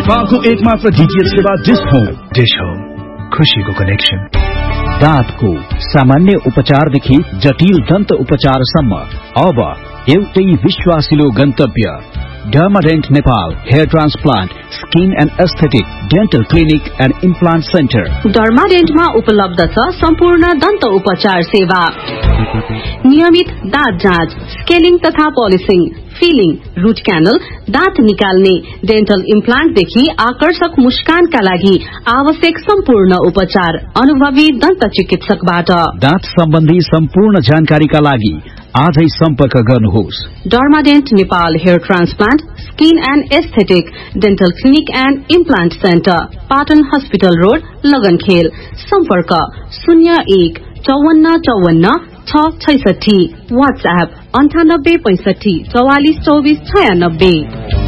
नेपालको एकमात्र डीटीएच सेवा डिश होम, खुशीको कनेक्सन। दाँतको सामान्य उपचारदेखि जटिल दन्त उपचारसम्म अब एउटै विश्वासिलो गन्तव्य डर्माडेन्ट Nepal hair transplant skin and aesthetic dental clinic and implant centre. डर्माडेन्टमा उपलब्ध छ सम्पूर्ण दन्त उपचार सेवा, नियमित दाँत जाँच, स्केलिङ तथा पोलिसिङ, फिलिङ, रूट क्यानल, दाँत निकाल्ने, डेन्टल इम्प्लान्टदेखि आकर्षक मुस्कानका लागि आवश्यक सम्पूर्ण उपचार अनुभवी दन्त चिकित्सकबाट। दाँत सम्बन्धी सम्पूर्ण जानकारीका लागि आजै सम्पर्क गर्नुहोस्। डर्माडेन्ट Nepal hair transplant skin and aesthetic dental clinic and implant centre, Patan hospital road, लगनखेल। सम्पर्क 01 54 54 666, वाट्सएप 98 65 44 24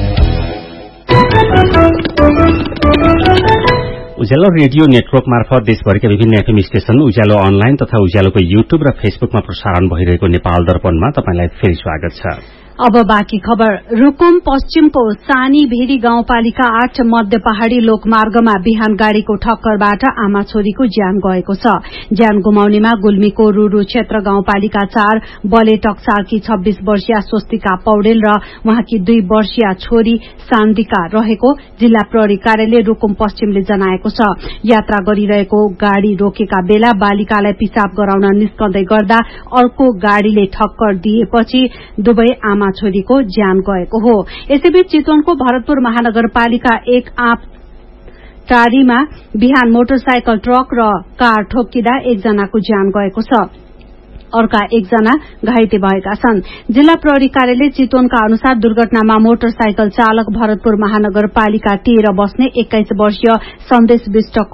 96। उज्यालो रेडियो नेटवर्क मार्फत देशभरिका विभिन्न एफएम स्टेशन, उज्यालो अनलाइन तथा उज्यालोको युट्युब र फेसबुकमा प्रसारण भइरहेको नेपाल दर्पणमा तपाईलाई फेरि स्वागत छ। अब बाँकी खबर। रुकुम पश्चिमको सानी भेरी गाउँपालिका 8 मध्य पहाड़ी लोकमार्गमा बिहान गाड़ीको ठक्करबाट आमा छोरीको ज्यान गएको छ। ज्यान गुमाउनेमा गुल्मीको रुरु क्षेत्र गाउँपालिका 4 बले टक्सारकी 26 वर्षीय स्वस्तिका पौडेल र उहाँकी 2 वर्षीय छोरी सान्दिका रहेको जिल्ला प्रहरी कार्यालय रुकुम पश्चिमले जनाएको छ। यात्रा गरिरहेको गाड़ी रोकेका बेला बालिकालाई पिसाब गराउन निस्कँदै गर्दा अर्को गाड़ीले ठक्कर दिएपछि दुवै आमा छोरीको ज्यान गएको हो। यसैबीच चितवनको भरतपुर महानगरपालिका 1 आँप टारीमा बिहान मोटरसाइकल ट्रक र कार ठोक्किँदा एकजनाको ज्यान गएको छ, अर्का एकजना घाइते भएका छन्। जिल्ला प्रहरी कार्यालय चितवनका अनुसार दुर्घटनामा मोटरसाइकल चालक भरतपुर महानगरपालिका 13 बस्ने 21 वर्षीय सन्देश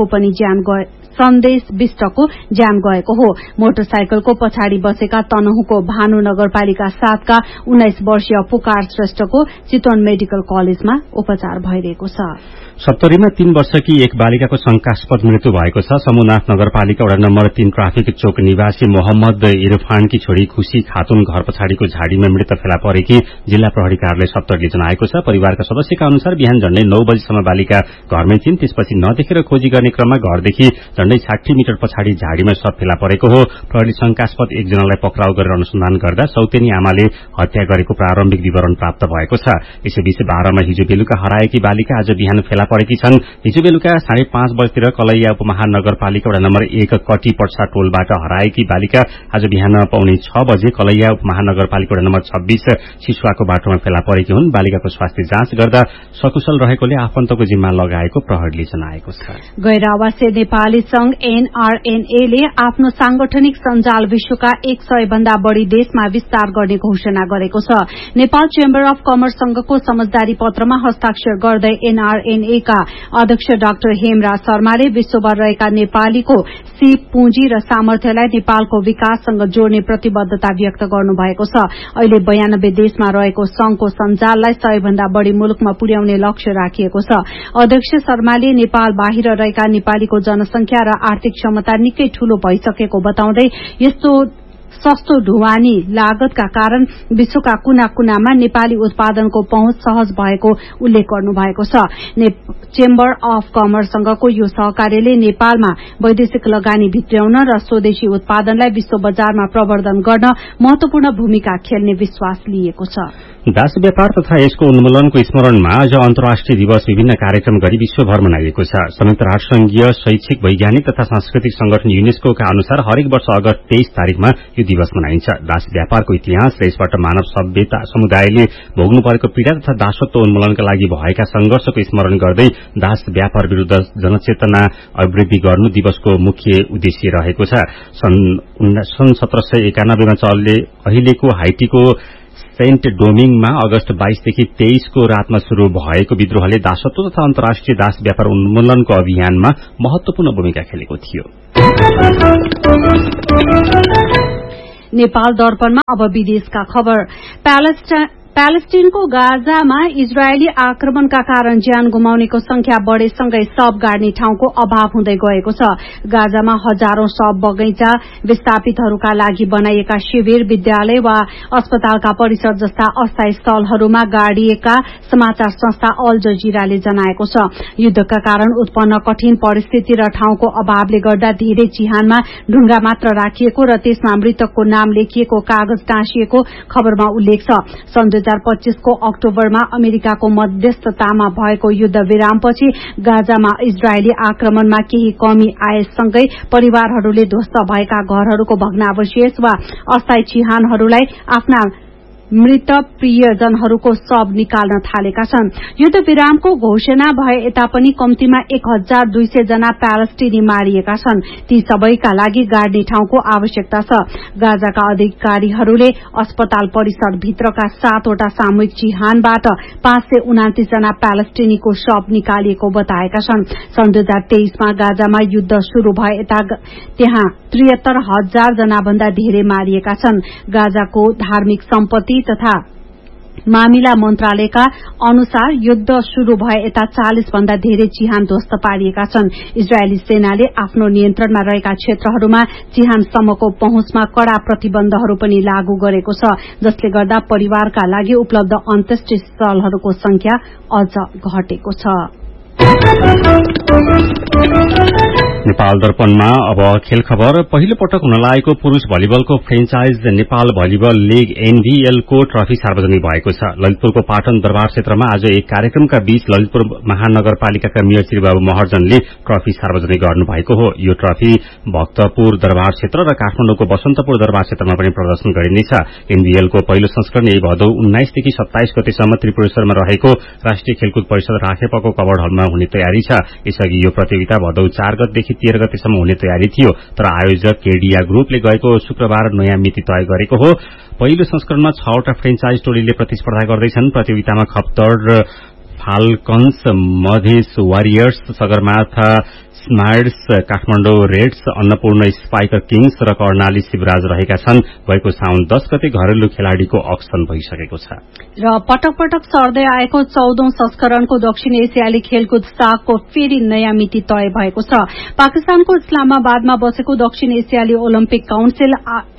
विष्टको ज्यान गएको हो। मोटरसाइकलको पछाडि बसेका तनहुको भानु नगरपालिका 7 का 19 वर्षीय पुकार श्रेष्ठको चितवन मेडिकल कलेजमा उपचार भइरहेको छ। सप्तरीमा 3 वर्षकी एक बालिकाको शंकास्पद मृत्यु भएको छ। समूहनाथ नगरपालिका वडा नम्बर 3 ट्राफिक चोक निवासी मोहम्मद इरफानकी छोरी खुशी खातुन घर पछाडिको झाडीमा मृत फेला परेकी जिल्ला प्रहरी कार्यालय सप्तरीले जनाएको छ। परिवारका सदस्यका अनुसार बिहान झण्डै 9 बजेसम्म बालिका घरमै थिइन्। त्यसपछि नदेखेर खोजी गर्ने क्रममा घरदेखि झण्डै 60 मिटर पछाडि झाडीमा शव फेला परेको हो। प्रहरीले शंकास्पद एकजनालाई पक्राउ गरेर अनुसन्धान गर्दा सौतेनी आमाले हत्या गरेको प्रारम्भिक विवरण प्राप्त भएको छ। यसैबीच 12 मा हिजो बेलुका हराएकी बालिका आज बिहान फेला परेकी छन्। हिजो बेलुका 5:30 बजेतिर कलैया उपमहानगरपालिका वडा नम्बर 1 कटी पर्सा टोलबाट हराएकी बालिका आज बिहान 5:45 बजे कलैया उपमहानगरपालिका वडा नम्बर 26 सिसुवाको बाटोमा फेला परेकी हुन्। बालिकाको स्वास्थ्य जाँच गर्दा सकुशल रहेकोले आफन्तको जिम्मा लगाएको प्रहरीले जनाएको छ। गैर आवासीय नेपाली संघ NRNA ले आफ्नो सांगठनिक सञ्जाल विश्वका 100 भन्दा बढ़ी देशमा विस्तार गर्ने घोषणा गरेको छ। नेपाल चेम्बर अफ कमर्स संघको समझदारी पत्रमा हस्ताक्षर गर्दै NRNA का अध्यक्ष डाक्टर हेमराज शर्माले विश्वभर रहेका नेपालीको सीप पुँजी र सामर्थ्यलाई नेपालको विकाससँग जोड्ने प्रतिबद्धता व्यक्त गर्नुभएको छ। अहिले 92 देशमा रहेको संघको सञ्जाललाई 100 भन्दा बढ़ी मुलुकमा पुर्याउने लक्ष्य राखिएको छ। अध्यक्ष शर्माले नेपाल बाहिर रहेका नेपालीको जनसंख्या र आर्थिक क्षमता निकै ठूलो भइसकेको बताउँदै यस्तो सस्तो ढुवानी लागतका कारण विश्वका कुना कुनामा नेपाली उत्पादनको पहुँच सहज भएको उल्लेख गर्नुभएको छ। चेम्बर अफ कमर्ससँगको यो सहकार्यले नेपालमा वैदेशिक लगानी भित्र्याउन र स्वदेशी उत्पादनलाई विश्व बजारमा प्रवर्धन गर्न महत्वपूर्ण भूमिका खेल्ने विश्वास लिएको छ। दास व्यापार तथा यसको उन्मूलनको स्मरणमा आज अन्तर्राष्ट्रिय दिवस विभिन्न कार्यक्रम गरी विश्वभर मनाइएको छ। संयुक्त राष्ट्रसंघीय शैक्षिक वैज्ञानिक तथा सांस्कृतिक संगठन युनेस्को का अनुसार हरेक वर्ष अगस्त 23 तारिखमा यो दिवस मनाइन्छ। दास व्यापारको इतिहास र यसबाट मानव सभ्यता समुदायले भोग्नु परेको पीड़ा तथा दासत्व उन्मूलनका लागि भएका संघर्षको स्मरण गर्दै दास व्यापार विरूद्ध जनचेतना अभिवृद्धि गर्नु दिवसको मुख्य उद्देश्य रहेको छ। सन् 1791 मा चल्ने अहिलेको हाइटीको सेन्ट डोमिङमा अगस्त 22 देखि 23 को रातमा शुरू भएको विद्रोहले दासत्व तथा अन्तर्राष्ट्रिय दास व्यापार उन्मूलनको अभियानमा महत्वपूर्ण भूमिका खेलेको थियो। नेपाल दर्पणमा अब विदेशका खबर। प्यालेस्टिनको गाजामा इजरायली आक्रमणका कारण ज्यान गुमाउनेको संख्या बढ़ेसँगै शव गाड्ने ठाउँको अभाव हुँदै गएको छ। गाजामा हजारौं शव बगैंचा, विस्थापितहरूका लागि बनाइएका शिविर, विद्यालय वा अस्पतालका परिसर जस्ता अस्थायी स्थलहरूमा गाडिएका समाचार संस्था अल जजिराले जनाएको छ। युद्धका कारण उत्पन्न कठिन परिस्थिति र ठाउँको अभावले गर्दा धेरै चिहानमा ढुङ्गा मात्र राखिएको र त्यसमा मृतकको नाम लेखिएको कागज टाँसिएको खबरमा उल्लेख छ। सन् 2025 को अक्टोबरमा अमेरिकाको मध्यस्थतामा भएको युद्ध विरामपछि गाजामा इजरायली आक्रमणमा केही कमी आएसँगै परिवारहरूले ध्वस्त भएका घरहरूको भग्नावशेष वा अस्थायी चिहानहरूलाई आफ्ना मृत प्रियजनहरूको शव निकाल्न थालेका छन्। युद्ध विरामको घोषणा भए तापनि कम्तीमा 1200 जना प्यालेस्टिनी मारिएका छन्। ती सबैका लागि गाड्ने ठाउँको आवश्यकता छ। गाजाका अधिकारीहरूले अस्पताल परिसर भित्रका 7 वटा सामूहिक चिहानबाट 529 जना प्यालेस्टिनीको शव निकालिएको बताएका छन्। सन् 2023 मा गाजामा युद्ध शुरू भए त्यहाँ 73,000 जना भन्दा धेरै मारिएका छन्। गाजाको धार्मिक सम्पत्ति तथा मामिला मन्त्रालयका अनुसार युद्ध शुरू भए यता 40 भन्दा धेरै चिहान ध्वस्त पारिएका छन्। इजरायली सेनाले आफ्नो नियन्त्रणमा रहेका क्षेत्रहरूमा चिहानसम्मको पहुँचमा कड़ा प्रतिबन्धहरू पनि लागू गरेको छ, जसले गर्दा परिवारका लागि उपलब्ध अन्त्येष्टि स्थलहरूको संख्या अझ घटेको छ। नेपाल दर्पणमा अब खेल खबर। पहिलो पटक हुन लागेको पुरूष भलिबलको franchise Nepal volleyball league NVL को ट्रफी सार्वजनिक भएको छ। ललितपुरको पाटन दरबार क्षेत्रमा आज एक कार्यक्रमका बीच ललितपुर महानगरपालिकाका मेयर श्री बाबु महर्जनले ट्रफी सार्वजनिक गर्नुभएको हो। यो ट्रफी भक्तपुर दरबार क्षेत्र र काठमाडौँको बसन्तपुर दरबार क्षेत्रमा पनि प्रदर्शन गरिनेछ। एनभीएलको पहिलो संस्करण यही भदौ 19 देखि 27 गतेसम्म त्रिपुरेश्वरमा रहेको राष्ट्रिय खेलकुद परिषद राखेपको कवर्ड हलमा हुने तयारी छ। यसअघि यो प्रतियोगिता भदौ 4 गतेदेखि 13 गतेसम्म हुने तयारी थियो, तर आयोजक केडिया ग्रुपले गएको शुक्रबार नयाँ मिति तय गरेको हो। पहिलो संस्करणमा 6 वटा फ्रेन्चाइज टोलीले प्रतिस्पर्धा गर्दैछन्। प्रतियोगितामा Khaptad falcons, Madhes warriors, Sagarmatha smarts, Kathmandu Reds, Annapurna spiker Kings र कर्णाली शिवराज रहेका छन्। गएको साउन 10 गते घरेलु खेलाड़ीको अक्सन भइसकेको छ। र पटक पटक सर्दै आएको 14औं संस्करणको दक्षिण एसियाली खेलकुद सागको फेरि नयाँ मिति तय भएको छ। पाकिस्तानको इस्लामाबादमा बसेको दक्षिण एसियाली ओलम्पिक काउन्सिल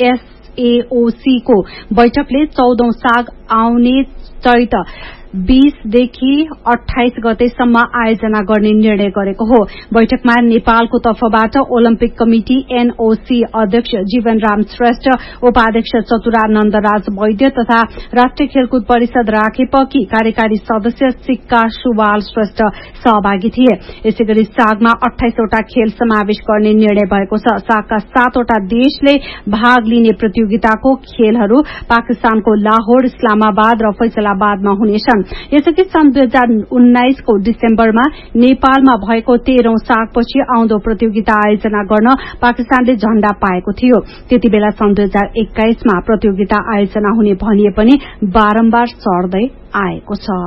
SAOC को बैठकले 14औं साग आउने चैत 20 देखि 28 गतेसम्म आयोजना गर्ने निर्णय गरेको हो। बैठकमा नेपालको तर्फबाट ओलम्पिक कमिटी NOC अध्यक्ष जीवनराम श्रेष्ठ, उपाध्यक्ष चतुरानन्द राज वैद्य तथा राष्ट्रिय खेलकुद परिषद राखेपकी कार्यकारी सदस्य सिक्का सुवाल श्रेष्ठ सहभागी थिए। यसैगरी सागमा 28 वटा खेल समावेश गर्ने निर्णय भएको छ। सागका 7 वटा देशले भाग लिने प्रतियोगिताको खेलहरू पाकिस्तानको लाहोर, इस्लामाबाद र फैसलाबादमा हुनेछन्। यसअघि सन् 2019 को डिसेम्बरमा नेपालमा भएको 13औं सागपछि आउँदो प्रतियोगिता आयोजना गर्न पाकिस्तानले झण्डा पाएको थियो। त्यतिबेला सन् 2021 मा प्रतियोगिता आयोजना हुने भनिए पनि बारम्बार सर्दै आएको छ।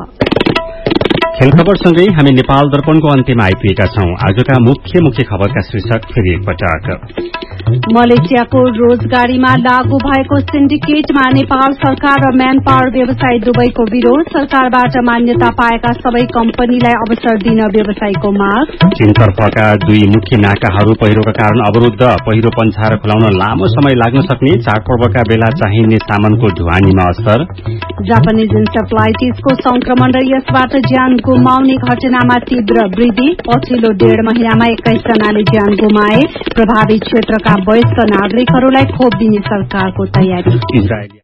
खेल खबरसँगै हामी नेपाल दर्पणको अन्त्यमा आइपुगेका छौं। आजका मुख्य खबरका शीर्षक फेरि एकपटक। मलेसियाको रोजगारीमा लागू भएको सिन्डिकेटमा नेपाल सरकार र म्यान पावर व्यवसायी दुवैको विरोध। सरकारबाट मान्यता पाएका सबै कम्पनीलाई अवसर दिन व्यवसायीको माग। चीनतर्फका 2 मुख्य नाकाहरू पहिरोका कारण अवरुद्ध। पहिरो पन्छाएर खुलाउन लामो समय लाग्न सक्ने। चाडपर्वका बेला चाहिने सामानको ढुवानीमा असर। जापानिज इन्सेफ्लाइटिसको संक्रमण र यसबाट ज्यान गुमाउने घटनामा तीव्र वृद्धि। पछिल्लो 1.5 महिनामा 21 जनाले ज्यान गुमाए। प्रभावित क्षेत्रका वयस्क नागरिकहरूलाई खोप दिने सरकारको तयारी।